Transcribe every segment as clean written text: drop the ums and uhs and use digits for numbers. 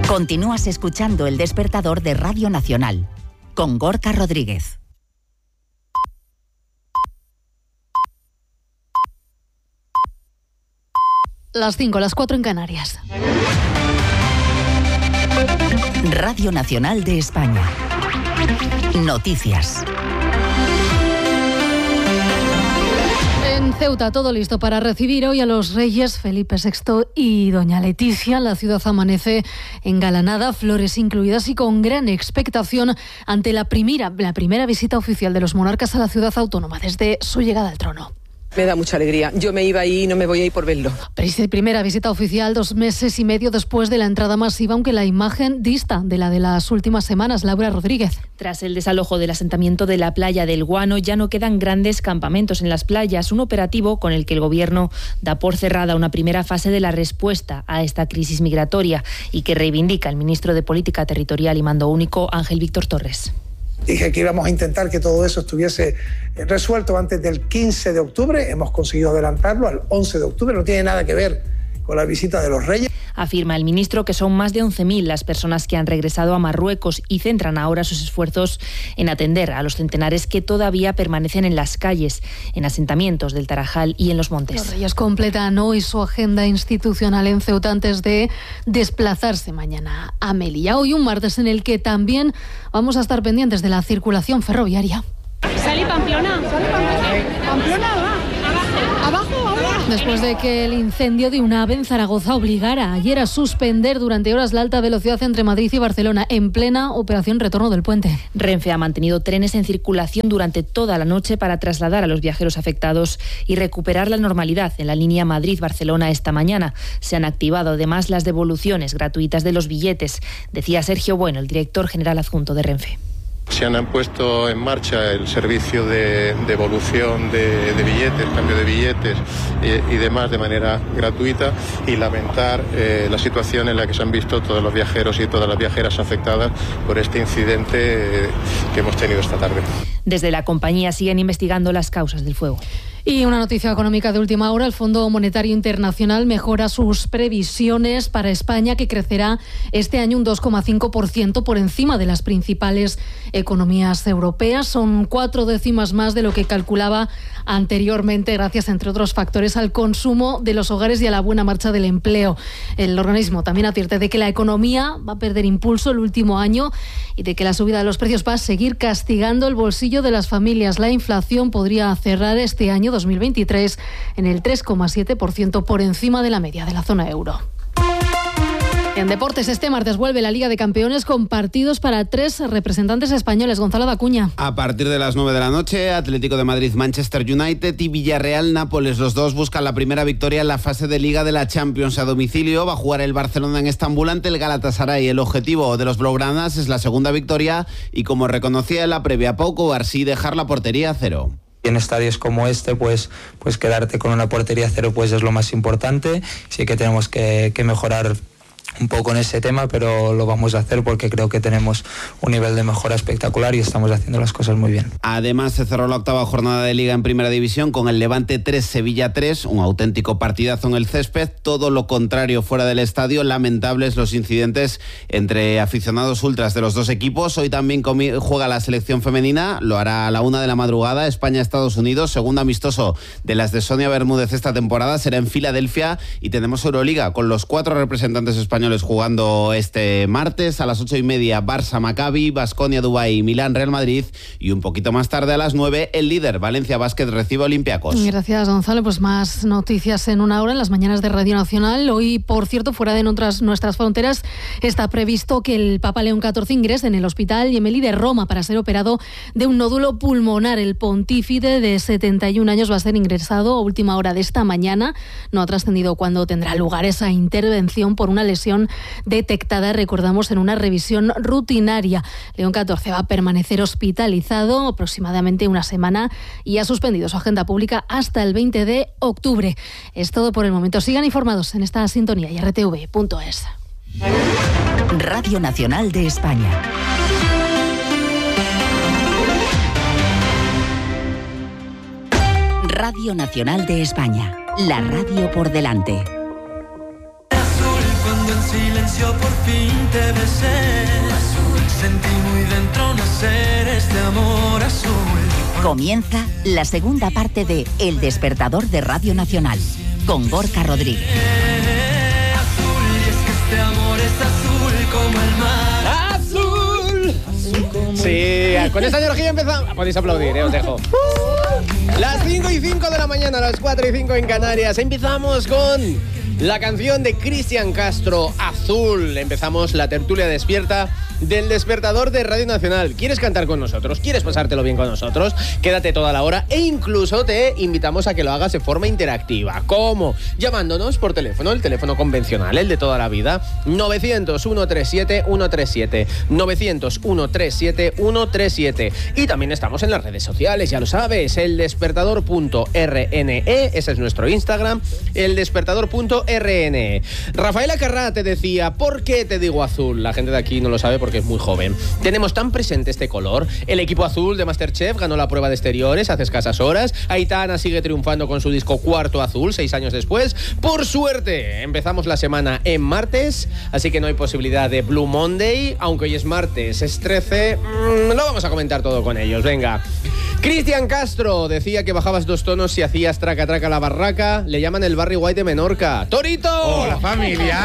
Continúas escuchando El Despertador de Radio Nacional, con Gorka Rodríguez. Las 5, las 4 en Canarias. Radio Nacional de España. Noticias. En Ceuta, todo listo para recibir hoy a los reyes Felipe VI y doña Leticia. La ciudad amanece engalanada, flores incluidas y con gran expectación ante la primera visita oficial de los monarcas a la ciudad autónoma desde su llegada al trono. Me da mucha alegría. Yo me iba ahí y no me voy a ir por verlo. Primera visita oficial 2 meses y medio después de la entrada masiva, aunque la imagen dista de la de las últimas semanas. Laura Rodríguez. Tras el desalojo del asentamiento de la playa del Guano, ya no quedan grandes campamentos en las playas. Un operativo con el que el Gobierno da por cerrada una primera fase de la respuesta a esta crisis migratoria y que reivindica el ministro de Política Territorial y Mando Único, Ángel Víctor Torres. Dije que íbamos a intentar que todo eso estuviese resuelto antes del 15 de octubre. Hemos conseguido adelantarlo al 11 de octubre. No tiene nada que ver con la visita de los reyes. Afirma el ministro que son más de 11.000 las personas que han regresado a Marruecos y centran ahora sus esfuerzos en atender a los centenares que todavía permanecen en las calles, en asentamientos del Tarajal y en los montes. Los reyes completan hoy su agenda institucional en Ceuta antes de desplazarse mañana a Melilla. Hoy un martes en el que también vamos a estar pendientes de la circulación ferroviaria. Salí Pamplona. Pamplona va. Abajo ahora. Después de que el incendio de un AVE en Zaragoza obligara ayer a suspender durante horas la alta velocidad entre Madrid y Barcelona en plena operación retorno del puente. Renfe ha mantenido trenes en circulación durante toda la noche para trasladar a los viajeros afectados y recuperar la normalidad en la línea Madrid-Barcelona esta mañana. Se han activado además las devoluciones gratuitas de los billetes, decía Sergio Bueno, el director general adjunto de Renfe. Se han puesto en marcha el servicio de devolución de billetes, cambio de billetes y demás de manera gratuita, y lamentar la situación en la que se han visto todos los viajeros y todas las viajeras afectadas por este incidente que hemos tenido esta tarde. Desde la compañía siguen investigando las causas del fuego. Y una noticia económica de última hora. El Fondo Monetario Internacional mejora sus previsiones para España, que crecerá este año un 2,5% por encima de las principales economías europeas. Son 4 décimas más de lo que calculaba anteriormente, gracias, entre otros factores, al consumo de los hogares y a la buena marcha del empleo. El organismo también advierte de que la economía va a perder impulso el último año y de que la subida de los precios va a seguir castigando el bolsillo de las familias. La inflación podría cerrar este año 2023 en el 3,7%, por encima de la media de la zona euro. En deportes, este martes vuelve la Liga de Campeones con partidos para 3 representantes españoles. Gonzalo Dacuña. A partir de las 9 de la noche, Atlético de Madrid, Manchester United y Villarreal, Nápoles. Los dos buscan la primera victoria en la fase de Liga de la Champions a domicilio. Va a jugar el Barcelona en Estambul ante el Galatasaray. El objetivo de los blaugranas es la segunda victoria y, como reconocía en la previa Pau Cubarsí, dejar la portería a 0. En estadios como este, pues quedarte con una portería a 0 pues es lo más importante. Sí que tenemos que mejorar un poco en ese tema, pero lo vamos a hacer porque creo que tenemos un nivel de mejora espectacular y estamos haciendo las cosas muy bien. Además, se cerró la 8ª jornada de Liga en Primera División con el Levante 3, Sevilla 3, un auténtico partidazo en el césped, todo lo contrario fuera del estadio. Lamentables los incidentes entre aficionados ultras de los dos equipos. Hoy también juega la selección femenina, lo hará a la 1 de la madrugada, España-Estados Unidos, segundo amistoso de las de Sonia Bermúdez esta temporada, será en Filadelfia, y tenemos Euroliga con los 4 representantes españoles jugando este martes a las 8:30, Barça Maccabi, Baskonia Dubái, Milán Real Madrid, y un poquito más tarde a las 9 el líder Valencia Basket recibe a Olympiacos. Gracias, Gonzalo. Pues más noticias en una hora en las mañanas de Radio Nacional. Hoy, por cierto, fuera de nuestras fronteras, está previsto que el Papa León XIV ingrese en el Hospital Gemelli de Roma para ser operado de un nódulo pulmonar. El pontífice de 71 años va a ser ingresado a última hora de esta mañana. No ha trascendido cuándo tendrá lugar esa intervención por una lesión detectada, recordamos, en una revisión rutinaria. León XIV va a permanecer hospitalizado aproximadamente una semana y ha suspendido su agenda pública hasta el 20 de octubre. Es todo por el momento. Sigan informados en esta sintonía y rtv.es. Radio Nacional de España. Radio Nacional de España. La radio por delante. Azul con cuando en silencio por fin te besé. Sentí muy dentro nacer este amor azul. Comienza la segunda parte de El Despertador de Radio Nacional, con Gorka Rodríguez. Azul, y es que este amor es azul como el mar. ¡Azul! Sí, con esta energía empezamos. Podéis aplaudir, os dejo. Las 5:05 de la mañana, las 4:05 en Canarias. Empezamos con la canción de Cristian Castro, Azul. Empezamos la tertulia despierta del Despertador de Radio Nacional. ¿Quieres cantar con nosotros? ¿Quieres pasártelo bien con nosotros? Quédate toda la hora e incluso te invitamos a que lo hagas de forma interactiva. ¿Cómo? Llamándonos por teléfono, el teléfono convencional, el de toda la vida, 900-137-137, 900-137-137. Y también estamos en las redes sociales, ya lo sabes, eldespertador.rne, ese es nuestro Instagram, eldespertador.rne. Rafaela Carrá te decía, ¿por qué te digo azul? La gente de aquí no lo sabe porque es muy joven. Tenemos tan presente este color. El equipo azul de MasterChef ganó la prueba de exteriores hace escasas horas. Aitana sigue triunfando con su disco Cuarto Azul, 6 años después. Por suerte, empezamos la semana en martes, así que no hay posibilidad de Blue Monday, aunque hoy es martes, es 13. Lo vamos a comentar todo con ellos, venga. Cristian Castro decía que bajabas 2 tonos si hacías traca traca la barraca. Le llaman el Barry White de Menorca. ¡Torito! ¡Hola, familia!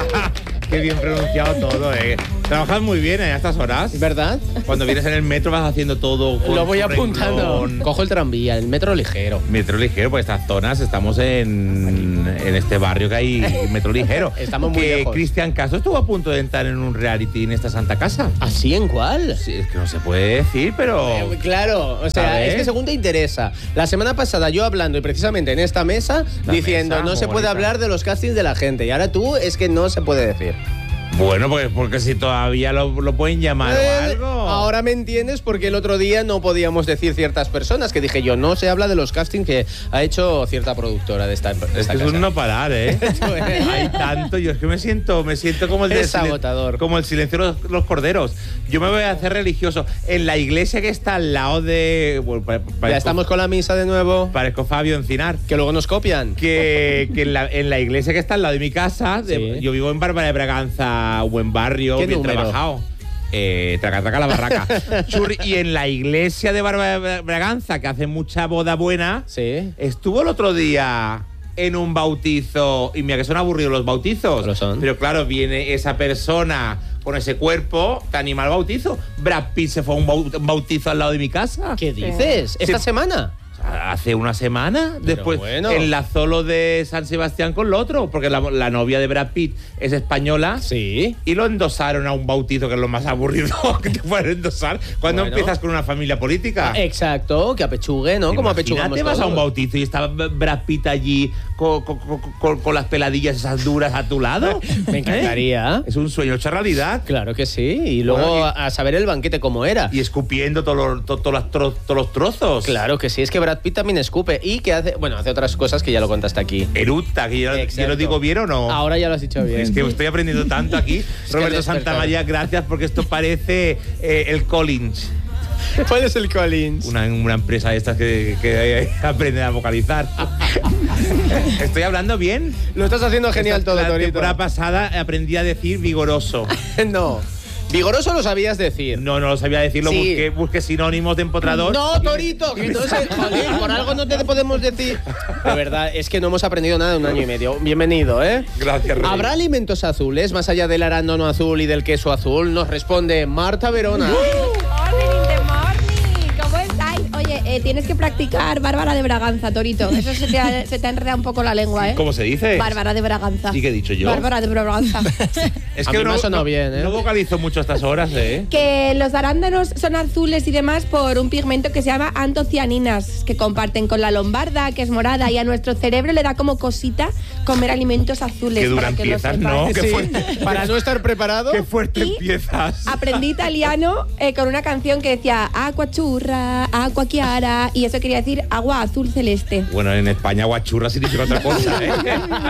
Qué bien pronunciado todo, Trabajas muy bien a estas horas. ¿Verdad? Cuando vienes en el metro vas haciendo todo con lo voy apuntando. Cojo el tranvía, el metro ligero. Metro ligero, pues estas zonas estamos en este barrio que hay metro ligero. Estamos muy lejos. Cristian Castro estuvo a punto de entrar en un reality en esta Santa Casa. ¿Así? ¿En cuál? Sí, es que no se puede decir, pero... Claro, o sea, es que según te interesa. La semana pasada yo hablando y precisamente en esta mesa diciendo no se puede hablar de los castings de la gente y ahora tú es que no se puede decir. Bueno, pues porque si todavía lo pueden llamar o algo. Ahora me entiendes porque el otro día no podíamos decir ciertas personas que dije yo, no se habla de los castings que ha hecho cierta productora de esta casa. Es un no parar, Hay tanto, yo es que me siento como el agotador. Como el silencio de los corderos. Yo me voy a hacer religioso. En la iglesia que está al lado de... Bueno, ya estamos con la misa de nuevo. Parezco Fabio Encinar. Que luego nos copian. Que en la iglesia que está al lado de mi casa, yo vivo en Bárbara de Braganza, buen barrio, bien número? Trabajado. Traca traca la barraca. Y en la iglesia de Bárbara de Braganza, que hace mucha boda buena, estuvo el otro día en un bautizo. Y mira que son aburridos los bautizos. Lo son. Pero claro, viene esa persona con ese cuerpo, te anima al bautizo. Brad Pitt se fue a un bautizo al lado de mi casa. ¿Qué dices? ¿Esta semana? Hace una semana, después enlazó lo de San Sebastián con lo otro, porque la novia de Brad Pitt es española. Sí. Y lo endosaron a un bautizo, que es lo más aburrido que te pueden endosar cuando empiezas con una familia política. Exacto, que apechugue, ¿no? Como apechugamos te vas a un bautizo y está Brad Pitt allí con las peladillas esas duras a tu lado. Me encantaría. Es un sueño hecho realidad. Claro que sí. Y luego a saber el banquete cómo era. Y escupiendo todos los trozos. Claro que sí, es que Brad Pitt también escupe y que hace otras cosas que ya lo contaste aquí. Eructa, que yo lo digo bien o no. Ahora ya lo has dicho bien. Es que estoy aprendiendo tanto aquí. Roberto Santamaría, gracias, porque esto parece el Collins. ¿Cuál es el Collins? Una empresa de estas que aprende a vocalizar. ¿Estoy hablando bien? Lo estás haciendo genial todo, Torito. La temporada pasada aprendí a decir vigoroso. No. ¿Vigoroso lo sabías decir? No lo sabía decirlo. Sí. Busqué sinónimos de empotrador. No, Torito, que entonces, joder, por algo no te podemos decir. De verdad, es que no hemos aprendido nada en 1 año y medio. Bienvenido, Gracias, Rey. ¿Habrá alimentos azules más allá del arándano azul y del queso azul? Nos responde Marta Verona. Tienes que practicar Bárbara de Braganza, Torito. Eso se te ha enredado un poco la lengua, ¿Cómo se dice? Bárbara de Braganza. ¿Y qué he dicho yo? Bárbara de Braganza. Es que no sonó bien, No vocalizo mucho a estas horas, Que los arándanos son azules y demás por un pigmento que se llama antocianinas, que comparten con la lombarda, que es morada, y a nuestro cerebro le da como cosita comer alimentos azules. Qué dura empiezas, ¿no? Qué fuerte. Para no estar preparado. Qué fuerte empiezas. Aprendí italiano con una canción que decía Acqua churra, acqua chiara, morada y eso quería decir agua azul celeste. Bueno, en España aguachurra significa otra cosa, ¿eh?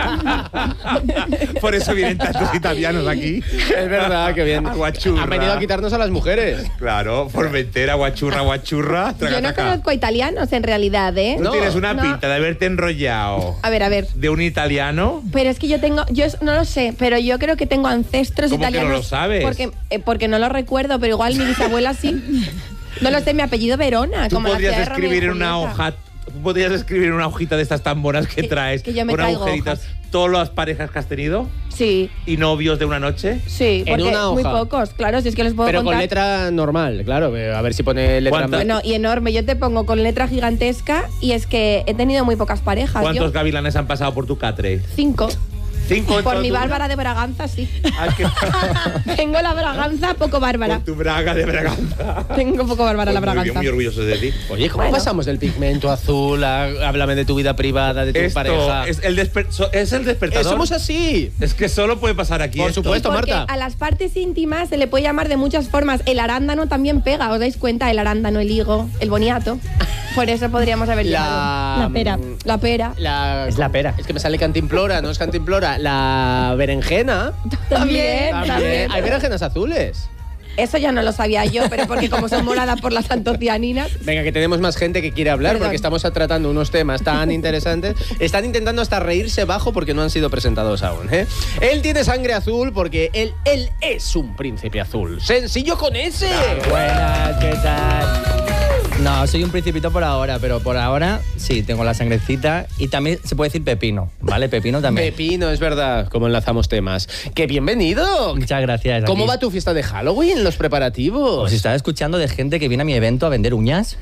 Por eso vienen tantos italianos aquí. Es verdad, que bien. Aguachurra. Han venido a quitarnos a las mujeres. Claro, Formentera, aguachurra. Yo no conozco italianos en realidad, ¿eh? Tú tienes una pinta de haberte enrollado. A ver. ¿De un italiano? Pero es que yo no lo sé, pero yo creo que tengo ancestros ¿Cómo italianos. que no lo sabes? Porque no lo recuerdo, pero igual mi bisabuela sí. No lo sé, mi apellido Verona. Tú como podrías la escribir en una hoja. Tú podrías escribir en una hojita de estas tan buenas que traes. Que yo me con traigo agujeritas. ¿Todas las parejas que has tenido? Sí. ¿Y novios de una noche? Sí, porque en una hoja. muy pocos, claro, si es que les puedo Pero contar. con letra normal, claro, a ver si pone letra. Bueno, y enorme, yo te pongo con letra gigantesca y es que he tenido muy pocas parejas. ¿Cuántos gavilanes han pasado por tu catre? 5. 5 en Por toda mi tu vida? Bárbara de Braganza, sí. Tengo la Braganza poco Bárbara. Tu Braga de Braganza. Tengo poco Bárbara la Muy bien, Braganza. muy orgulloso de ti. Oye, ¿cómo pasamos del pigmento azul a háblame de tu vida privada, de tu pareja? Es el despertador. Somos así. Es que solo puede pasar aquí. Por esto. supuesto, Porque Marta. a las partes íntimas se le puede llamar de muchas formas. El arándano también pega, ¿os dais cuenta? El arándano, el higo, el boniato. Por eso podríamos haber llamado. La pera. La pera. Es la pera. Es que me sale cantimplora, no es cantimplora. La berenjena. También. Hay berenjenas azules. Eso ya no lo sabía yo, pero porque como son moradas por las antocianinas. Venga, que tenemos más gente que quiere hablar. Perdón. Porque estamos tratando unos temas tan interesantes. Están intentando hasta reírse bajo porque no han sido presentados aún, ¿eh? Él tiene sangre azul porque él es un príncipe azul. Sencillo con ese. Buenas, ¿qué tal? No, soy un principito por ahora, pero por ahora sí, tengo la sangrecita y también se puede decir pepino, ¿vale? Pepino también. Pepino, es verdad, como enlazamos temas. ¡Qué bienvenido! Muchas gracias. ¿Cómo aquí. va tu fiesta de Halloween, los preparativos? Os estaba escuchando de gente que viene a mi evento a vender uñas.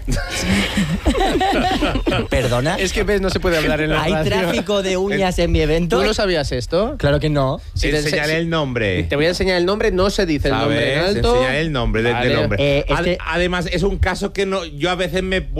¿Perdona? Es que ves, no se puede hablar en la ¿Hay radio. tráfico de uñas en mi evento? ¿Tú lo sabías esto? Claro que no. Si te Enseñale el nombre. Te voy a enseñar el nombre, no se dice el nombre en ¿Sabes? alto. Enseñale el nombre del Vale. hombre. Es que- Además, es un caso que no, yo a veces me